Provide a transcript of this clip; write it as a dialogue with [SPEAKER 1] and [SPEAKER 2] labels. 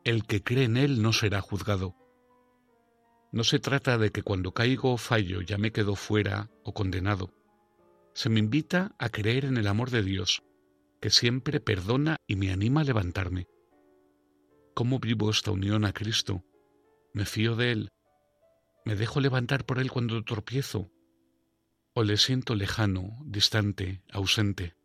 [SPEAKER 1] El que cree en Él no será juzgado. No se trata de que cuando caigo o fallo ya me quedo fuera o condenado. Se me invita a creer en el amor de Dios, que siempre perdona y me anima a levantarme. ¿Cómo vivo esta unión a Cristo? ¿Me fío de Él? ¿Me dejo levantar por Él cuando tropiezo? ¿O le siento lejano, distante, ausente?